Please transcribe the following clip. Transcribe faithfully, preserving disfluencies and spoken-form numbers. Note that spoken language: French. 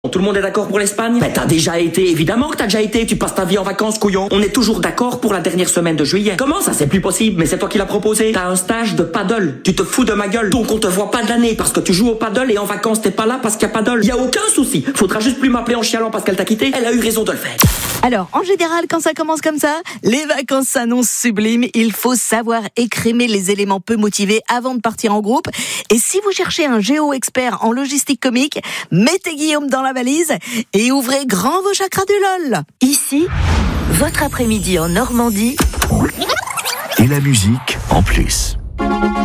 Tout le monde est d'accord pour l'Espagne? Ben t'as déjà été, évidemment que t'as déjà été, tu passes ta vie en vacances, couillon. On est toujours d'accord pour la dernière semaine de juillet. Comment ça, c'est plus possible? Mais c'est toi qui l'as proposé. T'as un stage de paddle, tu te fous de ma gueule. Donc on te voit pas de l'année parce que tu joues au paddle et en vacances t'es pas là parce qu'il y a paddle. Y a aucun souci, faudra juste plus m'appeler en chialant parce qu'elle t'a quitté, elle a eu raison de le faire. Alors, en général, quand ça commence comme ça, les vacances s'annoncent sublimes. Il faut savoir écrémer les éléments peu motivés avant de partir en groupe. Et si vous cherchez un géo-expert en logistique comique, mettez Guillaume dans la valise et ouvrez grand vos chakras du lol. Ici, votre après-midi en Normandie. Et la musique en plus.